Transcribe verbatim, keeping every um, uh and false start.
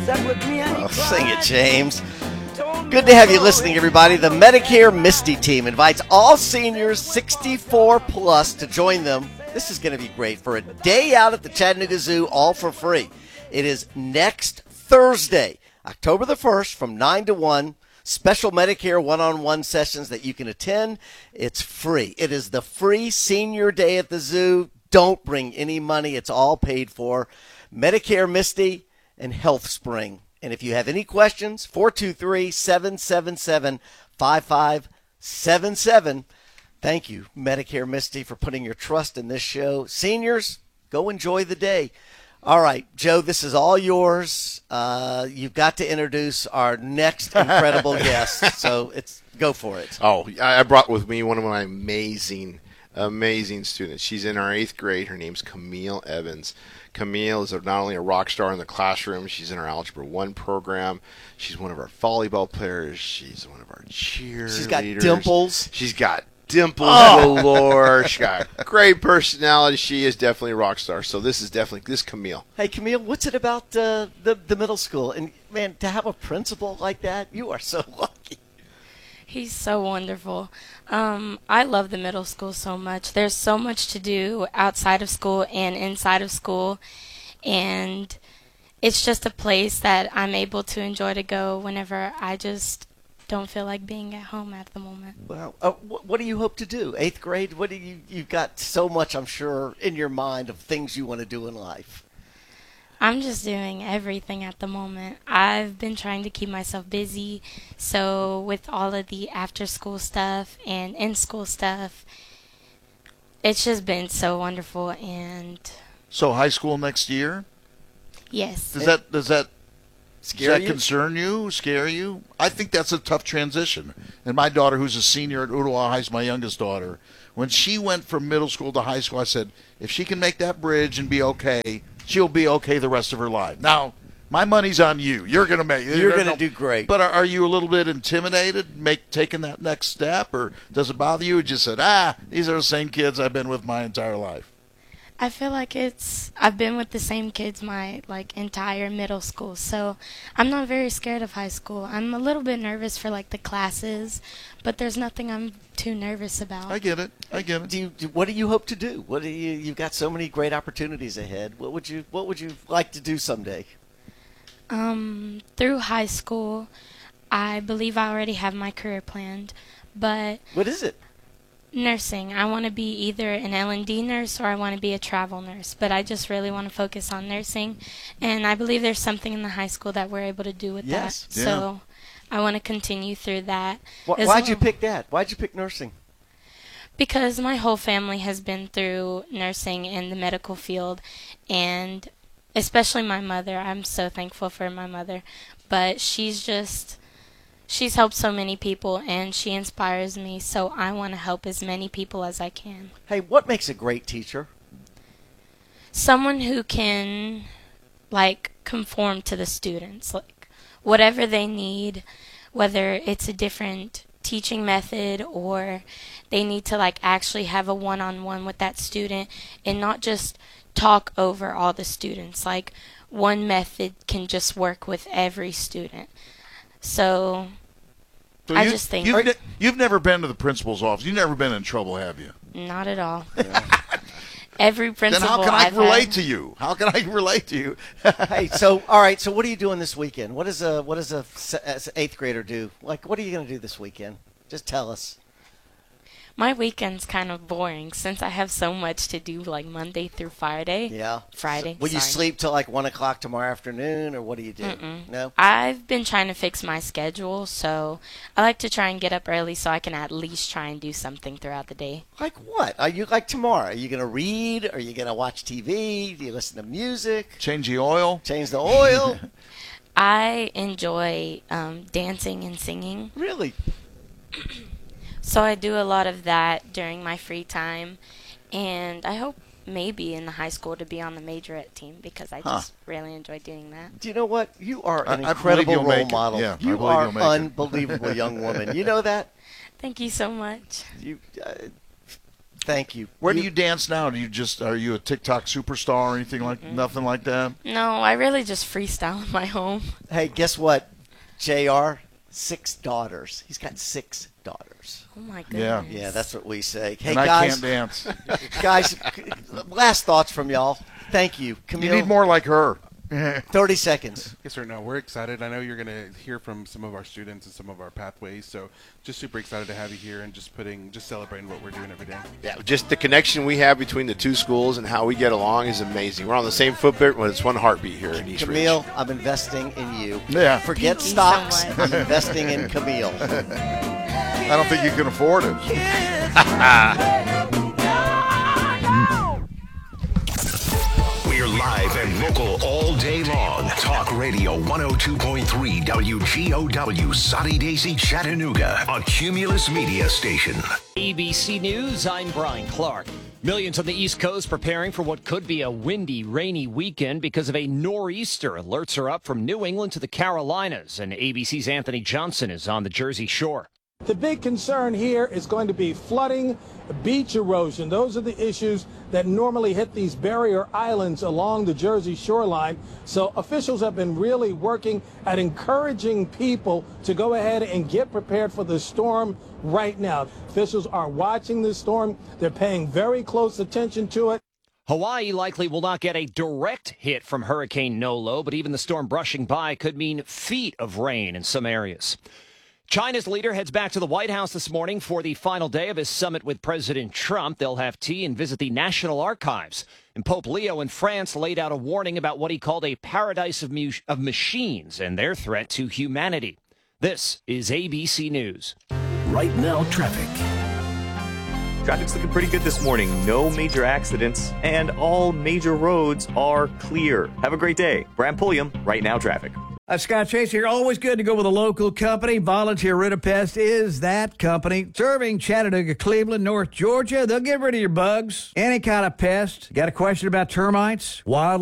Sat with me and he Oh, cried. sing it, James. Good to have you listening, everybody. The Medicare Misty team invites all seniors sixty-four plus to join them. This is going to be great for a day out at the Chattanooga Zoo, all for free. It is next Thursday, October the first, from nine to one. Special Medicare one-on-one sessions that you can attend. It's free. It is the free senior day at the zoo. Don't bring any money. It's all paid for. Medicare Misty and Health Spring. And if you have any questions, four two three, seven seven seven, five five seven seven. Thank you, Medicare Misty, for putting your trust in this show. Seniors, go enjoy the day. All right, Joe, this is all yours. Uh, you've got to introduce our next incredible guest, so it's go for it. Oh, I brought with me one of my amazing, amazing students. She's in our eighth grade. Her name's Camille Evans. Camille is not only a rock star in the classroom, she's in our Algebra one program. She's one of our volleyball players. She's one of our cheerleaders. She's got dimples. She's got dimples galore. She's got great personality. She is definitely a rock star. So this is definitely, this Camille. Hey, Camille, what's it about uh, the, the middle school? And, man, to have a principal like that, you are so lucky. He's so wonderful. Um, I love the middle school so much. There's so much to do outside of school and inside of school. And it's just a place that I'm able to enjoy to go whenever I just don't feel like being at home at the moment. Well, uh, wh- what do you hope to do? Eighth grade? What do you? You've got so much, I'm sure, in your mind of things you want to do in life. I'm just doing everything at the moment. I've been trying to keep myself busy, so with all of the after-school stuff and in-school stuff, it's just been so wonderful. And So high school next year? yes, Does that does that Scare does that you? concern you? Scare you? I think that's a tough transition. And my daughter, who's a senior at Ottawa High, my youngest daughter, when she went from middle school to high school, I said, if she can make that bridge and be okay, she'll be okay the rest of her life. Now, my money's on you. You're going to make. You're going to do great. But are, are you a little bit intimidated, make taking that next step, or does it bother you? Or just said, ah, these are the same kids I've been with my entire life. I feel like it's, I've been with the same kids my, like, entire middle school, so I'm not very scared of high school. I'm a little bit nervous for, like, the classes, but there's nothing I'm too nervous about. I get it. I get it. Do you? Do, what do you hope to do? What do you? You've got so many great opportunities ahead. What would you? What would you like to do someday? Um, through high school, I believe I already have my career planned, but What is it? nursing. I want to be either an L and D nurse or I want to be a travel nurse, but I just really want to focus on nursing, and I believe there's something in the high school that we're able to do with Yes. that. So I want to continue through that. Why, as why'd you well. pick that? Why'd you pick nursing? Because my whole family has been through nursing in the medical field, and especially my mother. I'm so thankful for my mother, but she's just, she's helped so many people, and she inspires me, so I want to help as many people as I can. Hey, what makes a great teacher? Someone who can, like, conform to the students, like, whatever they need, whether it's a different teaching method or they need to, like, actually have a one-on-one with that student and not just talk over all the students. Like, one method can just work with every student. So, So I you, just think- you've, ne- you've never been to the principal's office. You've never been in trouble, have you? not at all. Every Then principal how can I I've relate had, to you? How can I relate to you? Hey, so all right. So what are you doing this weekend? What does a what does a s- as an eighth grader do? Like, what are you going to do this weekend? Just tell us. My weekend's kind of boring since I have so much to do, like Monday through Friday. Yeah. Friday. So, will you sorry. sleep till like one o'clock tomorrow afternoon, or what do you do? Mm-mm. No. I've been trying to fix my schedule, so I like to try and get up early so I can at least try and do something throughout the day. Like what? Are you like tomorrow? Are you going to read? Are you going to watch T V? Do you listen to music? Change the oil? Change the oil? I enjoy um, dancing and singing, Really? so I do a lot of that during my free time, and I hope maybe in the high school to be on the majorette team because I Huh. just really enjoy doing that. Do you know what? You are an I- I believe incredible you'll role make it. model. Yeah, I you believe are you'll make it. unbelievable young woman. You know that? Thank you so much. You. Uh, Thank you. Where do you dance now? Do you just are you a TikTok superstar or anything like Mm-hmm. nothing like that? No, I really just freestyle in my home. Hey, guess what? J R, six daughters. He's got six daughters. Oh my Yeah. goodness. Yeah, that's what we say. Hey, and I guys, can't dance. guys, last thoughts from y'all. Thank you. Camille, You need more like her. thirty seconds. Yes, sir. No, we're excited. I know you're going to hear from some of our students and some of our pathways. So just super excited to have you here and just putting, just celebrating what we're doing every day. Yeah, just the connection we have between the two schools and how we get along is amazing. We're on the same footprint when it's one heartbeat here in East Camille, Ridge. I'm investing in you. Yeah. Forget Thank you stocks. so much. I'm investing in Camille. I don't think you can afford it. We're live and local all day long. Talk Radio one oh two point three W G O W, Soddy Daisy, Chattanooga, a Cumulus Media station. A B C News, I'm Brian Clark. Millions on the East Coast preparing for what could be a windy, rainy weekend because of a nor'easter. Alerts are up from New England to the Carolinas, and A B C's Anthony Johnson is on the Jersey Shore. The big concern here is going to be flooding, beach erosion. Those are the issues that normally hit these barrier islands along the Jersey shoreline. So officials have been really working at encouraging people to go ahead and get prepared for the storm right now. Officials are watching this storm. They're paying very close attention to it. Hawaii likely will not get a direct hit from Hurricane Nolo, but even the storm brushing by could mean feet of rain in some areas. China's leader heads back to the White House this morning for the final day of his summit with President Trump. They'll have tea and visit the National Archives. And Pope Leo in France laid out a warning about what he called a paradise of, mu- of machines and their threat to humanity. This is A B C News. Right now, traffic. Traffic's looking pretty good this morning. No major accidents, and all major roads are clear. Have a great day. Brad Pulliam, Right Now Traffic. Uh, Scott Chase here. Always good to go with a local company. Volunteer Rid-A-Pest is that company. Serving Chattanooga, Cleveland, North Georgia. They'll get rid of your bugs. Any kind of pest. Got a question about termites? Wild